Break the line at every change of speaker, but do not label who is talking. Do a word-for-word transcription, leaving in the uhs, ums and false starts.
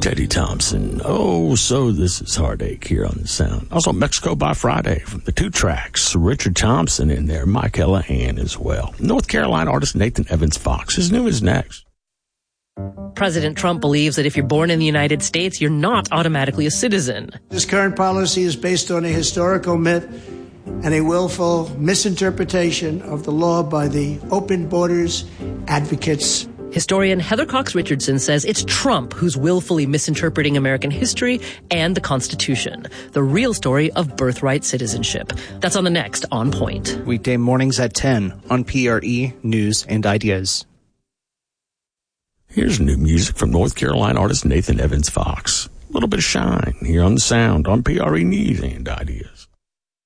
Teddy Thompson. Oh, so this is Heartache here on the Sound. Also, Mexico by Friday from the two tracks. Richard Thompson in there, Mike Elahan as well. North Carolina artist Nathan Evans Fox. His new is next.
President Trump believes that if you're born in the United States, you're not automatically a citizen.
This current policy is based on a historical myth and a willful misinterpretation of the law by the open borders advocates.
Historian Heather Cox Richardson says it's Trump who's willfully misinterpreting American history and the Constitution, the real story of birthright citizenship. That's on the next On Point.
Weekday mornings at ten on P R E News and Ideas.
Here's new music from North Carolina artist Nathan Evans Fox. A little bit of shine here on the Sound on P R E News and Ideas.